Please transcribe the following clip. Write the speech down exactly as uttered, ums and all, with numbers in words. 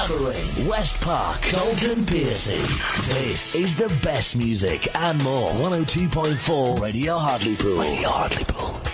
Covering West Park, Dalton Piercy. This is the best music and more. one oh two point four Radio Hartlepool. Radio Hartlepool.